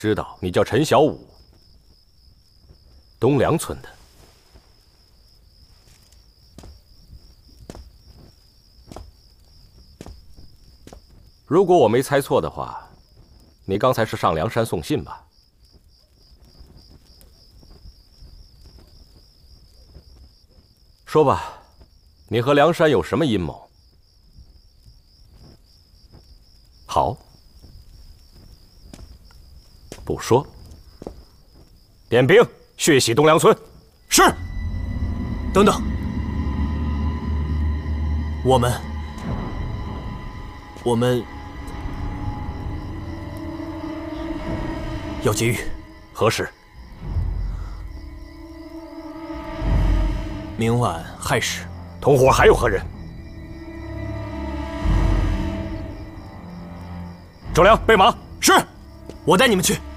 知道你叫陈小武，东梁村的。如果我没猜错的话，你刚才是上梁山送信吧？说吧，你和梁山有什么阴谋？好。 不说，点兵血洗东梁村。 是。等等，我们要劫狱。 何时？ 明晚亥时。 同伙还有何人？周良备马。 是，我带你们去。